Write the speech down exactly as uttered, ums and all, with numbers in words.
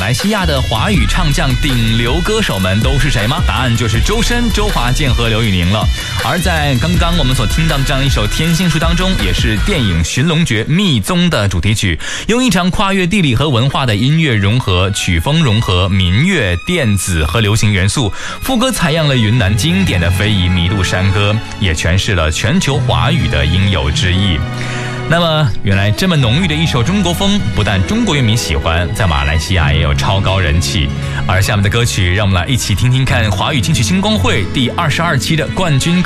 来西亚的华语唱将顶流歌手们都是谁吗？答案就是周深、周华健和刘宇宁了。而在刚刚我们所听到的这样一首《天心树》当中，也是电影《寻龙诀密宗》的主题曲，用一场跨越地理和文化的音乐融合，曲风融合民乐、电子和流行元素，副歌采样了云南经典的非遗弥渡山歌，也诠释了全球华语的应有之义。那么原来这么浓郁的一首中国风，不但中国乐迷喜欢，在马来西亚也有超高人气。而下面的歌曲，让我们来一起听听看华语金曲星光会第二十二期的冠军歌